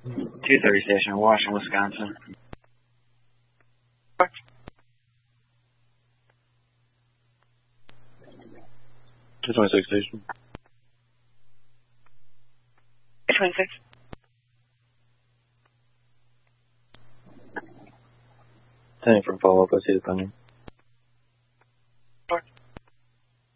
230 station, Washington, Wisconsin. 226 station. 26. Sending from follow-up, I see the pending.